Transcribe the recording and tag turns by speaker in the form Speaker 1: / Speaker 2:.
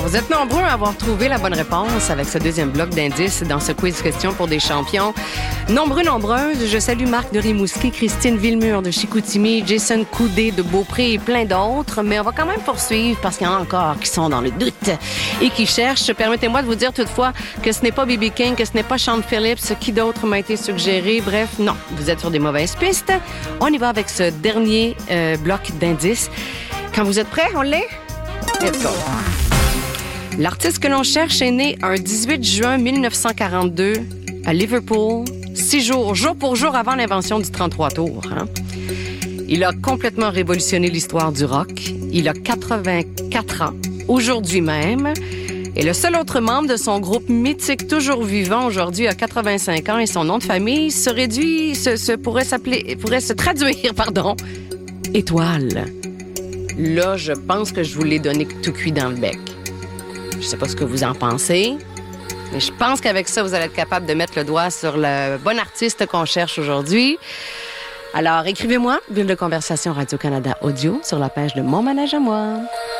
Speaker 1: vous êtes nombreux à avoir trouvé la bonne réponse avec ce deuxième bloc d'indices dans ce quiz question pour des champions. Nombreuses, je salue Marc de Rimouski, Christine Villemur de Chicoutimi, Jason Coudé de Beaupré et plein d'autres, mais on va quand même poursuivre parce qu'il y en a encore qui sont dans le doute et qui cherchent. Permettez-moi de vous dire toutefois que ce n'est pas B.B. King, que ce n'est pas Sean Phillips, qui d'autre m'a été suggéré. Bref, non, vous êtes sur des mauvaises pistes. On y va avec ce dernier bloc d'indices. Quand vous êtes prêts, on l'est? Let's go. L'artiste que l'on cherche est né un 18 juin 1942 à Liverpool, 6 jours, jour pour jour avant l'invention du 33 tours. Hein? Il a complètement révolutionné l'histoire du rock. Il a 84 ans, aujourd'hui même. Et le seul autre membre de son groupe mythique toujours vivant aujourd'hui a 85 ans et son nom de famille pourrait se traduire, Étoile. Là, je pense que je vous l'ai donné tout cuit dans le bec. Je sais pas ce que vous en pensez, mais je pense qu'avec ça, vous allez être capable de mettre le doigt sur le bon artiste qu'on cherche aujourd'hui. Alors, écrivez-moi, Bulle de conversation Radio-Canada Audio, sur la page de Mon Manège à moi.